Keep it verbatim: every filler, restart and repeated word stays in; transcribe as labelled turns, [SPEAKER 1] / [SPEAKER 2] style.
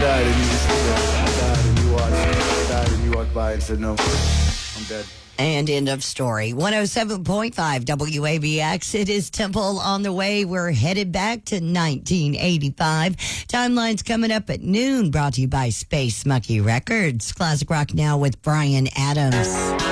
[SPEAKER 1] died and you just said, I died and you watched, I died and you walked by and said, no, I'm dead.
[SPEAKER 2] And end of story. one oh seven point five W A B X. It is Temple on the way. We're headed back to nineteen eighty-five. Timeline's coming up at noon, brought to you by Space Monkey Records. Classic rock now with Bryan Adams.